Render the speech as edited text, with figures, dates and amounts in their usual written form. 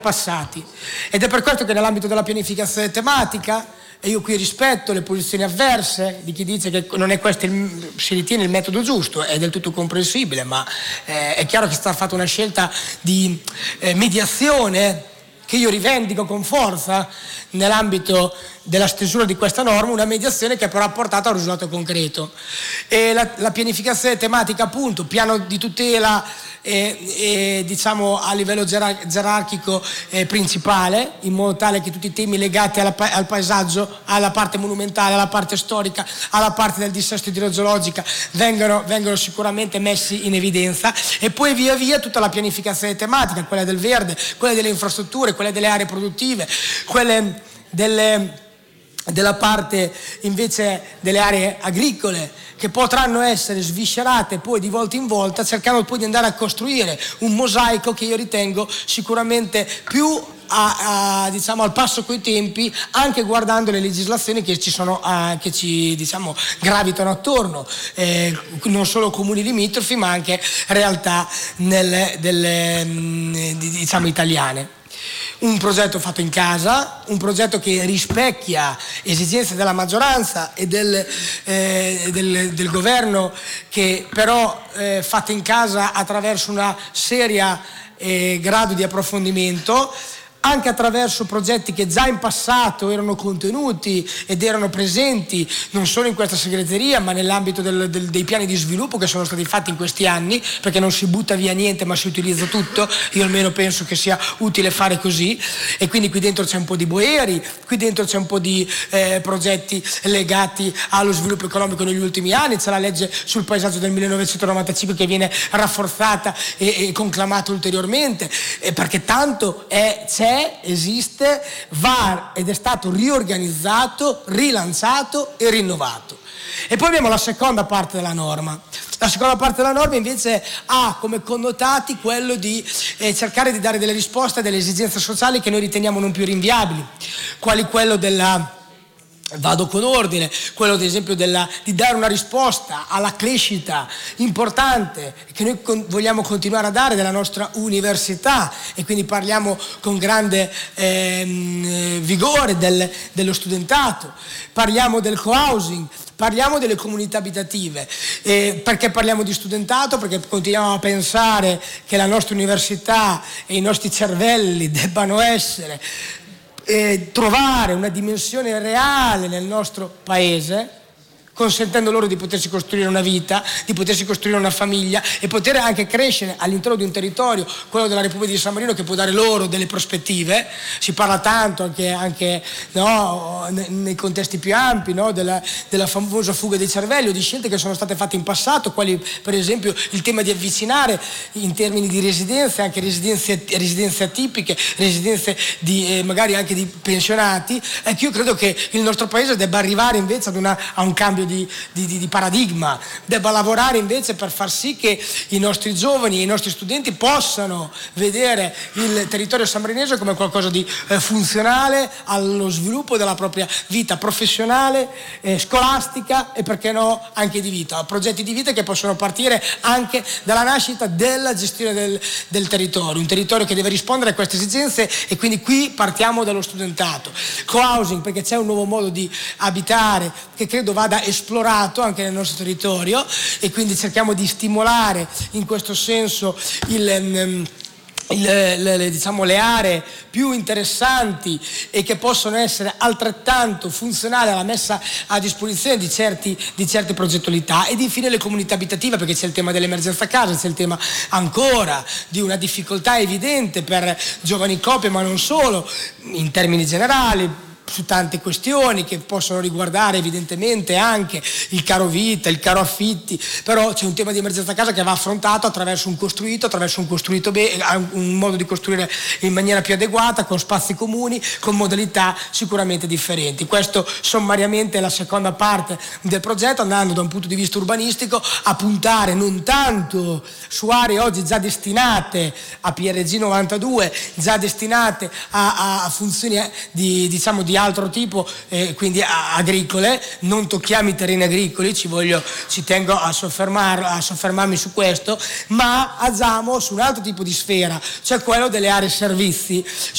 passati. Ed è per questo che nell'ambito della pianificazione tematica, e io qui rispetto le posizioni avverse di chi dice che non è questo si ritiene il metodo giusto, è del tutto comprensibile, ma è chiaro che è stata fatta una scelta di mediazione che io rivendico con forza nell'ambito della stesura di questa norma, una mediazione che però ha portato a un risultato concreto. E la pianificazione tematica, appunto, piano di tutela diciamo a livello gerarchico principale, in modo tale che tutti i temi legati al paesaggio, alla parte monumentale, alla parte storica, alla parte del dissesto idrogeologica vengono sicuramente messi in evidenza, e poi via via tutta la pianificazione tematica, quella del verde, quella delle infrastrutture, quelle delle aree produttive, quelle della parte invece delle aree agricole, che potranno essere sviscerate poi di volta in volta, cercando poi di andare a costruire un mosaico che io ritengo sicuramente più diciamo al passo coi tempi, anche guardando le legislazioni che ci diciamo gravitano attorno, non solo comuni limitrofi ma anche realtà diciamo italiane. Un progetto fatto in casa, un progetto che rispecchia esigenze della maggioranza e del governo, che però fatto in casa attraverso una seria grado di approfondimento, anche attraverso progetti che già in passato erano contenuti ed erano presenti non solo in questa segreteria ma nell'ambito dei piani di sviluppo che sono stati fatti in questi anni, perché non si butta via niente ma si utilizza tutto. Io almeno penso che sia utile fare così, e quindi qui dentro c'è un po' di Boeri, qui dentro c'è un po' di progetti legati allo sviluppo economico negli ultimi anni, c'è la legge sul paesaggio del 1995 che viene rafforzata e conclamata ulteriormente, perché tanto esiste, va ed è stato riorganizzato, rilanciato e rinnovato. E poi abbiamo la seconda parte della norma. La seconda parte della norma invece ha come connotati quello di cercare di dare delle risposte a delle esigenze sociali che noi riteniamo non più rinviabili, quali quello vado con ordine, quello ad esempio di dare una risposta alla crescita importante che noi vogliamo continuare a dare della nostra università, e quindi parliamo con grande vigore dello studentato, parliamo del co-housing, parliamo delle comunità abitative. Perché parliamo di studentato? Perché continuiamo a pensare che la nostra università e i nostri cervelli debbano essere trovare una dimensione reale nel nostro paese, consentendo loro di potersi costruire una vita, di potersi costruire una famiglia e poter anche crescere all'interno di un territorio, quello della Repubblica di San Marino, che può dare loro delle prospettive. Si parla tanto anche no, nei contesti più ampi, no, della famosa fuga dei cervelli o di scelte che sono state fatte in passato, quali per esempio il tema di avvicinare in termini di residenze, anche residenze atipiche, residenze magari anche di pensionati. Ecco, io credo che il nostro paese debba arrivare invece a un cambio di paradigma, debba lavorare invece per far sì che i nostri giovani e i nostri studenti possano vedere il territorio sammarinese come qualcosa di funzionale allo sviluppo della propria vita professionale, scolastica e perché no anche di vita, progetti di vita che possono partire anche dalla nascita della gestione del territorio, un territorio che deve rispondere a queste esigenze, e quindi qui partiamo dallo studentato. Co-housing, perché c'è un nuovo modo di abitare che credo vada esplorato anche nel nostro territorio, e quindi cerchiamo di stimolare in questo senso diciamo le aree più interessanti e che possono essere altrettanto funzionali alla messa a disposizione di certe progettualità. Ed infine le comunità abitative, perché c'è il tema dell'emergenza casa, c'è il tema ancora di una difficoltà evidente per giovani coppie, ma non solo, in termini generali, su tante questioni che possono riguardare evidentemente anche il caro vita, il caro affitti, però c'è un tema di emergenza casa che va affrontato attraverso un costruito un modo di costruire in maniera più adeguata, con spazi comuni, con modalità sicuramente differenti. Questo sommariamente è la seconda parte del progetto, andando da un punto di vista urbanistico a puntare non tanto su aree oggi già destinate a PRG 92, già destinate a funzioni di altro tipo, quindi agricole. Non tocchiamo i terreni agricoli, ci tengo a soffermarmi su questo, ma agiamo su un altro tipo di sfera, cioè quello delle aree servizi,